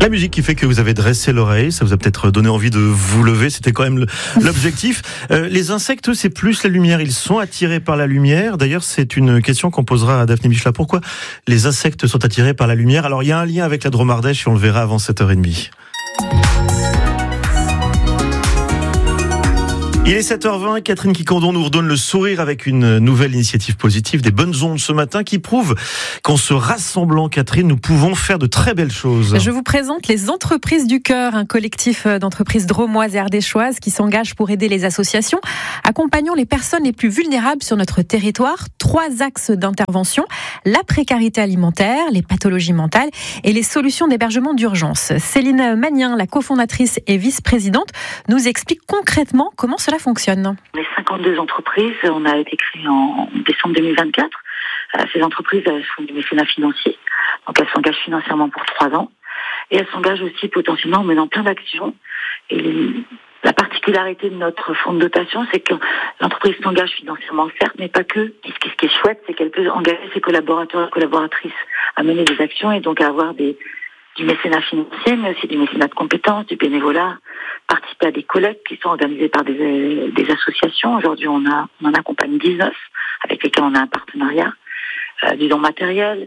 La musique qui fait que vous avez dressé l'oreille, ça vous a peut-être donné envie de vous lever, c'était quand même l'objectif. Les insectes, c'est plus la lumière, ils sont attirés par la lumière. D'ailleurs, c'est une question qu'on posera à Daphné Michelat. Pourquoi les insectes sont attirés par la lumière? Alors, il y a un lien avec la Drôme Ardèche et on le verra avant 7h30. Il est 7h20, Catherine Quicandon nous redonne le sourire avec une nouvelle initiative positive, des bonnes ondes ce matin qui prouvent qu'en se rassemblant, Catherine, nous pouvons faire de très belles choses. Je vous présente les Entreprises du Cœur, un collectif d'entreprises drômoises et ardéchoises qui s'engage pour aider les associations, accompagnant les personnes les plus vulnérables sur notre territoire. 3 axes d'intervention, la précarité alimentaire, les pathologies mentales et les solutions d'hébergement d'urgence. Céline Magnin, la cofondatrice et vice-présidente, nous explique concrètement comment cela fonctionne. On est 52 entreprises, on a été créé en décembre 2024. Ces entreprises elles font du mécénat financier, donc elles s'engagent financièrement pour 3 ans et elles s'engagent aussi potentiellement en menant plein d'actions. Et la particularité de notre fonds de dotation, c'est que l'entreprise s'engage financièrement certes, mais pas que. Ce qui est chouette, c'est qu'elle peut engager ses collaborateurs et collaboratrices à mener des actions et donc à avoir du mécénat financier, mais aussi du mécénat de compétences, du bénévolat, participer à des collectes qui sont organisées par des associations. Aujourd'hui, on en accompagne 19 avec lesquels on a un partenariat, du don matériel,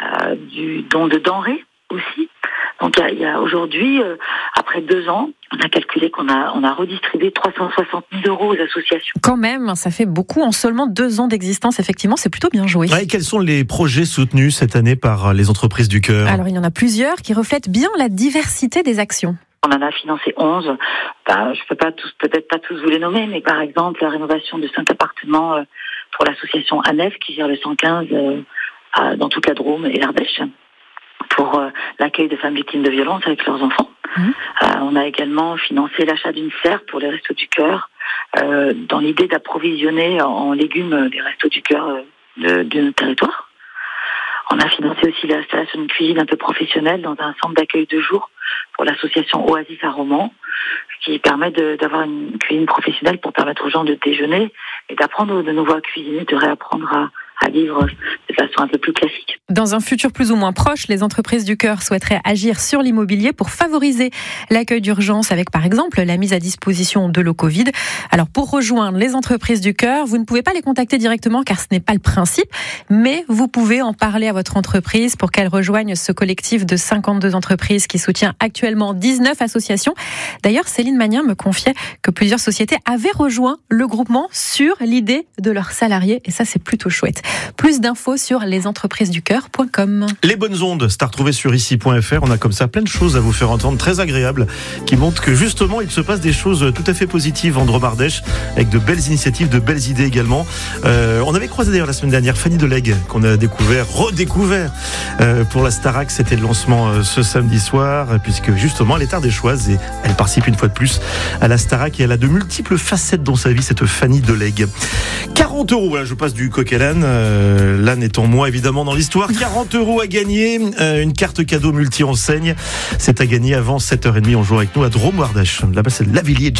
du don de denrées aussi. Donc il y a aujourd'hui, après 2 ans, on a calculé qu'on a redistribué 360 000 € aux associations. Quand même, ça fait beaucoup en seulement 2 ans d'existence. Effectivement, c'est plutôt bien joué. Ouais, et quels sont les projets soutenus cette année par les Entreprises du Cœur? Alors, il y en a plusieurs qui reflètent bien la diversité des actions. On en a financé 11. Je peux peut-être pas tous vous les nommer, mais par exemple, la rénovation de 5 appartements pour l'association ANEF qui gère le 115 dans toute la Drôme et l'Ardèche, pour l'accueil de femmes victimes de violences avec leurs enfants. On a également financé l'achat d'une serre pour les Restos du Cœur, dans l'idée d'approvisionner en légumes les Restos du Cœur de notre territoire. On a financé aussi l'installation d'une cuisine un peu professionnelle dans un centre d'accueil de jour pour l'association Oasis à Romans, ce qui permet d'avoir une cuisine professionnelle pour permettre aux gens de déjeuner et d'apprendre de nouveau à cuisiner, de réapprendre à vivre de façon un peu plus classique. Dans un futur plus ou moins proche, les Entreprises du Cœur souhaiteraient agir sur l'immobilier pour favoriser l'accueil d'urgence avec par exemple la mise à disposition de locaux vides. Alors pour rejoindre les Entreprises du Cœur, vous ne pouvez pas les contacter directement car ce n'est pas le principe, mais vous pouvez en parler à votre entreprise pour qu'elle rejoigne ce collectif de 52 entreprises qui soutient actuellement 19 associations. D'ailleurs, Céline Magnin me confiait que plusieurs sociétés avaient rejoint le groupement sur l'idée de leurs salariés et ça c'est plutôt chouette. Plus d'infos sur lesentrepriseduscoeur.com. Les bonnes ondes, c'est à retrouver sur ici.fr. On a comme ça plein de choses à vous faire entendre, très agréables, qui montrent que justement il se passe des choses tout à fait positives en Drôme Ardèche, avec de belles initiatives, de belles idées également. On avait croisé d'ailleurs la semaine dernière Fanny Delegue, qu'on a redécouvert pour la Starac. C'était le lancement ce samedi soir, puisque justement elle est ardéchoise et elle participe une fois de plus à la Starac et elle a de multiples facettes dans sa vie, cette Fanny Delegue. 40 €, voilà, je passe du coq à l'âne. L'âne étant moi évidemment dans l'histoire. 40 € à gagner, une carte cadeau multi-enseigne. C'est à gagner avant 7h30. On joue avec nous à Drôme Ardèche. Là-bas c'est Lavilliers.